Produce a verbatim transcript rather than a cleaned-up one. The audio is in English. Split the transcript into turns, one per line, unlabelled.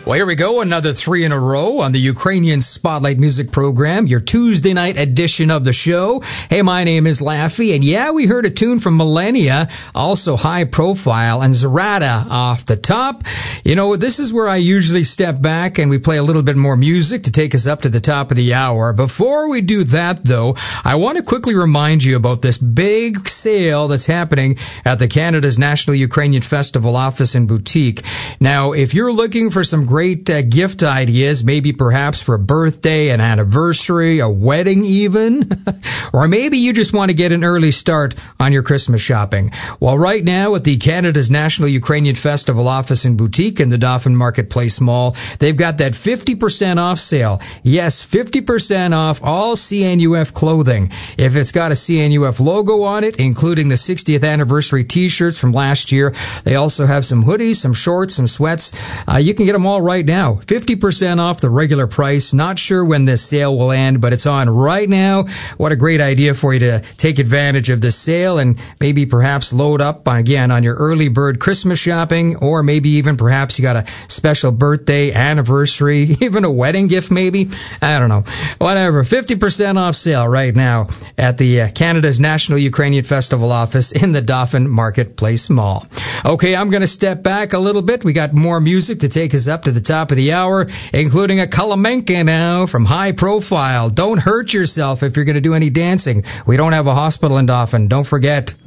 Well, here we go. Another three in a row on the Ukrainian Spotlight Music Program, your Tuesday night edition of the show. Hey, my name is Laffy, and yeah, we heard a tune from Millennia, also High Profile, and Zarada off the top. You know, this is where I usually step back and we play a little bit more music to take us up to the top of the hour. Before we do that, though, I want to quickly remind you about this big sale that's happening at the Canada's National Ukrainian Festival office and boutique. Now, if you're looking for some great uh, gift ideas, maybe perhaps for a birthday, an anniversary, a wedding even, or maybe you just want to get an early start on your Christmas shopping. Well, right now at the Canada's National Ukrainian Festival office and boutique in the Dauphin Marketplace Mall, they've got that fifty percent off sale. Yes, fifty percent off all C N U F clothing. If it's got a C N U F logo on it, including the sixtieth anniversary t-shirts from last year, they also have some hoodies, some shorts, some sweats. Uh, you can get them all right now. fifty percent off the regular price. Not sure when this sale will end, but it's on right now. What a great idea for you to take advantage of this sale and maybe perhaps load up on, again, on your early bird Christmas shopping, or maybe even perhaps you got a special birthday, anniversary, even a wedding gift maybe. I don't know. Whatever. fifty percent off sale right now at the uh, Canada's National Ukrainian Festival office in the Dauphin Marketplace Mall. Okay, I'm going to step back a little bit. We got more music to take us up to the top of the hour, including a Kolomenka now from High Profile. Don't hurt yourself if you're going to do any dancing. We don't have a hospital in Dauphin. Don't forget.